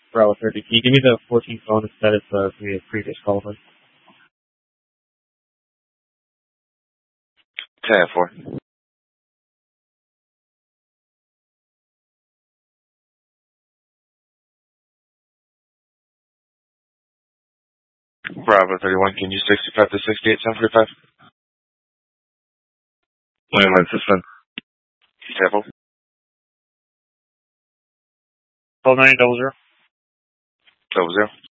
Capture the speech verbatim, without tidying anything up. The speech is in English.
Bravo thirty. Can you give me the fourteen phone instead of uh, the previous call, please? ten four. Bravo thirty-one, can you sixty-five to sixty-eight, seven forty-five? Wait a minute, this one. ten four. twelve nine double zero. Double zero.